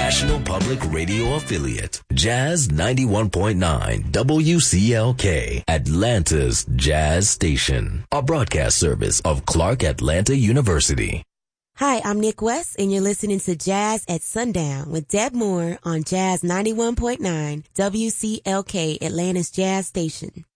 National Public Radio affiliate, Jazz 91.9 WCLK, Atlanta's Jazz Station, a broadcast service of Clark Atlanta University. Hi, I'm Nick West, and you're listening to Jazz at Sundown with Deb Moore on Jazz 91.9 WCLK, Atlanta's Jazz Station.